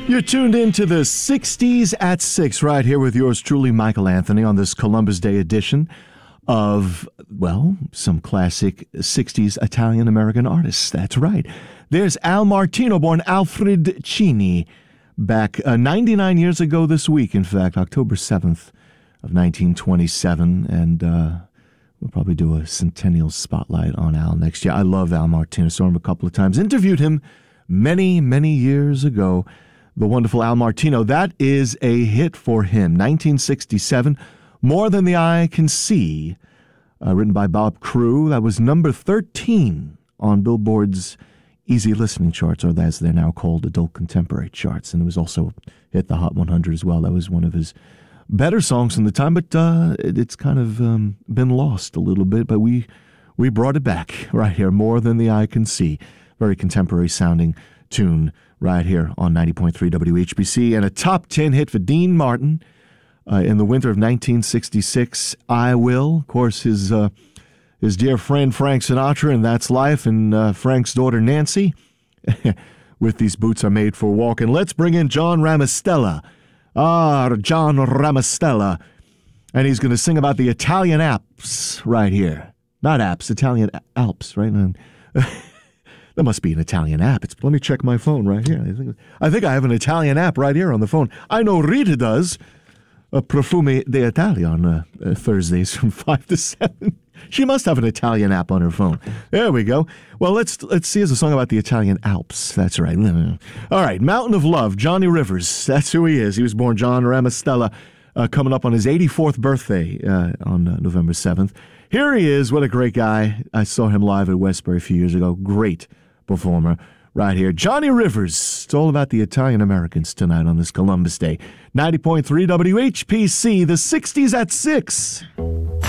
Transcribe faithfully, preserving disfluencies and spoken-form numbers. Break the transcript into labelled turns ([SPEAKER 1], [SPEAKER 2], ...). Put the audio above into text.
[SPEAKER 1] You're tuned into the sixties at six right here with yours truly, Michael Anthony, on this Columbus Day edition of, well, some classic sixties Italian-American artists. That's right. There's Al Martino, born Alfred Cini, back uh, ninety-nine years ago this week, in fact, October seventh of nineteen twenty-seven, and uh, we'll probably do a centennial spotlight on Al next year. I love Al Martino, saw him a couple of times, interviewed him many, many years ago. The wonderful Al Martino. That is a hit for him. nineteen sixty-seven, More Than the Eye Can See, uh, written by Bob Crewe. That was number thirteen on Billboard's Easy Listening charts, or as they're now called, Adult Contemporary charts. And it was also hit the Hot one hundred as well. That was one of his better songs from the time, but uh, it, it's kind of um, been lost a little bit. But we we brought it back right here. More Than the Eye Can See. Very contemporary sounding tune right here on ninety point three W H B C, and a top ten hit for Dean Martin uh, in the winter of nineteen sixty-six, I Will. Of course, his uh, his dear friend Frank Sinatra and That's Life, and uh, Frank's daughter Nancy with These Boots Are Made for Walking. Let's bring in John Ramastella. Ah, John Ramastella. And he's going to sing about the Italian Alps right here. Not Alps, Italian Alps, right? That must be an Italian app. It's, let me check my phone right here. I think, I think I have an Italian app right here on the phone. I know Rita does. A Profumi d'Italia on uh, uh, Thursdays from five to seven. She must have an Italian app on her phone. There we go. Well, let's let's see. It's a song about the Italian Alps. That's right. All right. Mountain of Love, Johnny Rivers. That's who he is. He was born John Ramastella, uh, coming up on his eighty-fourth birthday uh, on uh, November seventh. Here he is. What a great guy. I saw him live at Westbury a few years ago. Great performer right here. Johnny Rivers. It's all about the Italian Americans tonight on this Columbus Day. ninety point three W H P C, the sixties at six.